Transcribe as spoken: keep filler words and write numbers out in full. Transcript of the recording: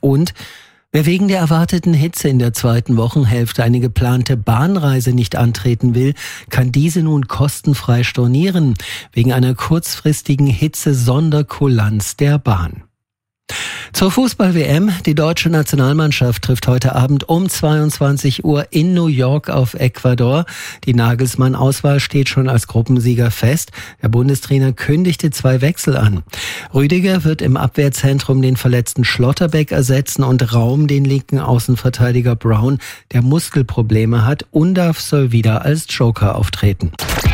Und wer wegen der erwarteten Hitze in der zweiten Wochenhälfte eine geplante Bahnreise nicht antreten will, kann diese nun kostenfrei stornieren, wegen einer kurzfristigen Hitze-Sonderkulanz der Bahn. Zur Fußball-W M. Die deutsche Nationalmannschaft trifft heute Abend um zweiundzwanzig Uhr in New York auf Ecuador. Die Nagelsmann-Auswahl steht schon als Gruppensieger fest. Der Bundestrainer kündigte zwei Wechsel an. Rüdiger wird im Abwehrzentrum den verletzten Schlotterbeck ersetzen und Raum den linken Außenverteidiger Brown, der Muskelprobleme hat. Undav soll wieder als Joker auftreten.